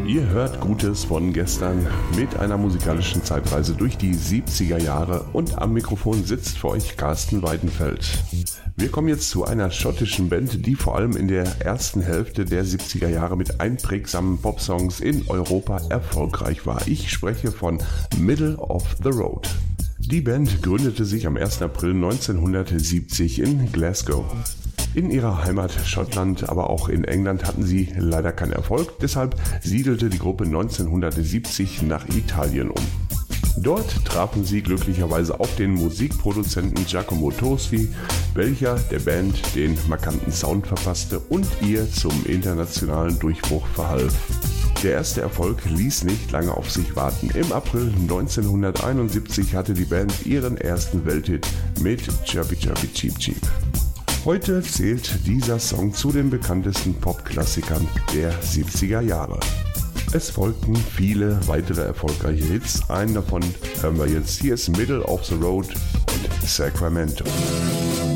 Ihr hört Gutes von gestern mit einer musikalischen Zeitreise durch die 70er Jahre und am Mikrofon sitzt für euch Carsten Weidenfeld. Wir kommen jetzt zu einer schottischen Band, die vor allem in der ersten Hälfte der 70er Jahre mit einprägsamen Popsongs in Europa erfolgreich war. Ich spreche von Middle of the Road. Die Band gründete sich am 1. April 1970 in Glasgow. In ihrer Heimat Schottland, aber auch in England hatten sie leider keinen Erfolg, deshalb siedelte die Gruppe 1970 nach Italien um. Dort trafen sie glücklicherweise auf den Musikproduzenten Giacomo Tosi, welcher der Band den markanten Sound verpasste und ihr zum internationalen Durchbruch verhalf. Der erste Erfolg ließ nicht lange auf sich warten. Im April 1971 hatte die Band ihren ersten Welthit mit Chubby Chubby Cheep Cheep. Heute zählt dieser Song zu den bekanntesten Popklassikern der 70er Jahre. Es folgten viele weitere erfolgreiche Hits, einen davon hören wir jetzt. Hier ist Middle of the Road und Sacramento.